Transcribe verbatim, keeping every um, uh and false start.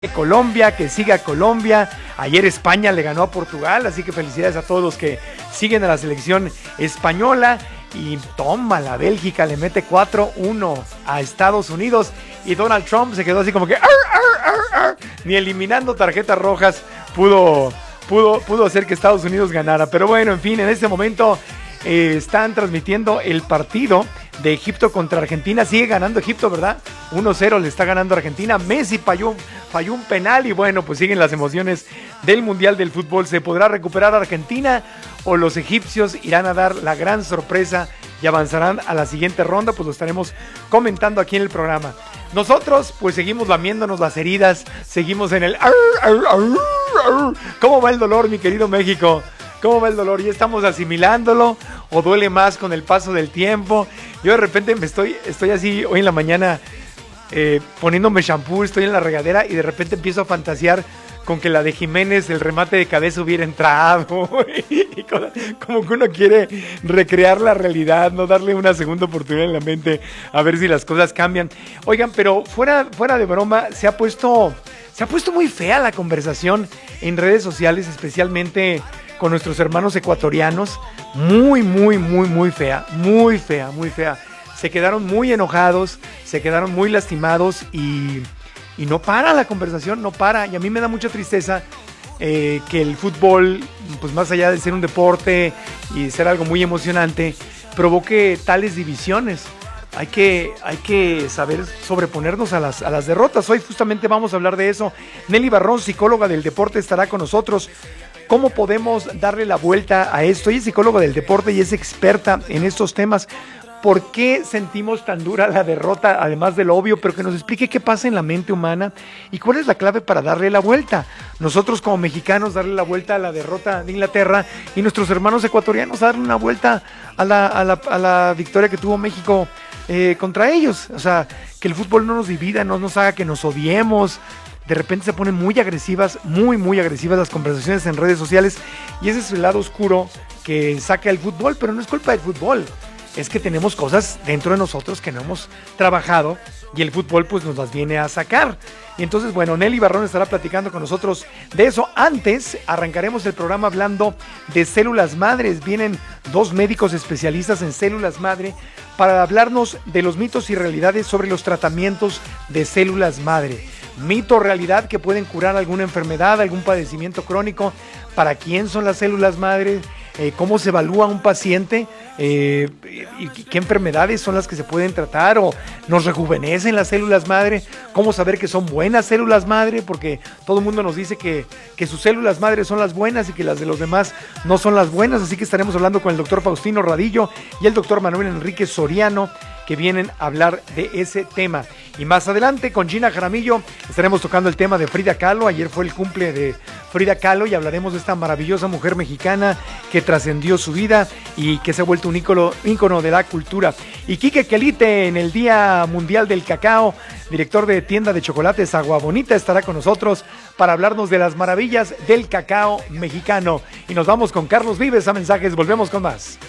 Colombia, que siga Colombia. Ayer España le ganó a Portugal, así que felicidades a todos los que siguen a la selección española. Y toma, la Bélgica le mete cuatro uno a Estados Unidos y Donald Trump se quedó así como que ar, ar, ar, ar. Ni eliminando tarjetas rojas pudo, pudo, pudo hacer que Estados Unidos ganara. Pero bueno, en fin, en este momento eh, están transmitiendo el partido de Egipto contra Argentina. Sigue ganando Egipto, ¿verdad? uno cero le está ganando Argentina. Messi falló, falló un penal y bueno, pues siguen las emociones del Mundial del Fútbol. ¿Se podrá recuperar Argentina o los egipcios irán a dar la gran sorpresa y avanzarán a la siguiente ronda? Pues lo estaremos comentando aquí en el programa. Nosotros pues seguimos lamiéndonos las heridas, seguimos en el... ¿Cómo va el dolor, mi querido México? ¿Cómo va el dolor? ¿Ya estamos asimilándolo o duele más con el paso del tiempo? Yo de repente me estoy, estoy así hoy en la mañana eh, poniéndome shampoo, estoy en la regadera y de repente empiezo a fantasear con que la de Jiménez, el remate de cabeza hubiera entrado. Y como que uno quiere recrear la realidad, no darle una segunda oportunidad en la mente a ver si las cosas cambian. Oigan, pero fuera, fuera de broma, se ha puesto, se ha puesto muy fea la conversación en redes sociales, especialmente con nuestros hermanos ecuatorianos. Muy, muy, muy, muy fea, muy fea, muy fea. Se quedaron muy enojados, se quedaron muy lastimados y... Y no para la conversación, no para. Y a mí me da mucha tristeza eh, que el fútbol, pues más allá de ser un deporte y ser algo muy emocionante, provoque tales divisiones. Hay que, hay que saber sobreponernos a las, a las derrotas. Hoy justamente vamos a hablar de eso. Nelly Barrón, psicóloga del deporte, estará con nosotros. ¿Cómo podemos darle la vuelta a esto? Ella es psicóloga del deporte y es experta en estos temas. ¿Por qué sentimos tan dura la derrota, además de lo obvio, pero que nos explique qué pasa en la mente humana y cuál es la clave para darle la vuelta? Nosotros como mexicanos darle la vuelta a la derrota de Inglaterra y nuestros hermanos ecuatorianos darle una vuelta a la, a la, a la victoria que tuvo México eh, contra ellos. O sea, que el fútbol no nos divida, no nos haga que nos odiemos. De repente se ponen muy agresivas, muy, muy agresivas las conversaciones en redes sociales y ese es el lado oscuro que saca el fútbol, pero no es culpa del fútbol. Es que tenemos cosas dentro de nosotros que no hemos trabajado y el fútbol pues nos las viene a sacar. Y entonces, bueno, Nelly Barrón estará platicando con nosotros de eso. Antes, arrancaremos el programa hablando de células madres. Vienen dos médicos especialistas en células madre para hablarnos de los mitos y realidades sobre los tratamientos de células madre. Mito o realidad que pueden curar alguna enfermedad, algún padecimiento crónico. ¿Para quién son las células madre? Eh, ¿Cómo se evalúa un paciente? Eh, y ¿Qué enfermedades son las que se pueden tratar? ¿O nos rejuvenecen las células madre? ¿Cómo saber que son buenas células madre? Porque todo el mundo nos dice que, que sus células madre son las buenas y que las de los demás no son las buenas. Así que estaremos hablando con el doctor Faustino Radillo y el doctor Manuel Enrique Soriano, que vienen a hablar de ese tema. Y más adelante con Gina Jaramillo estaremos tocando el tema de Frida Kahlo. Ayer fue el cumple de Frida Kahlo y hablaremos de esta maravillosa mujer mexicana que trascendió su vida y que se ha vuelto un ícono, ícono de la cultura. Y Quique Quelite, en el Día Mundial del Cacao, director de tienda de chocolates Agua Bonita, estará con nosotros para hablarnos de las maravillas del cacao mexicano. Y nos vamos con Carlos Vives a mensajes, volvemos con más.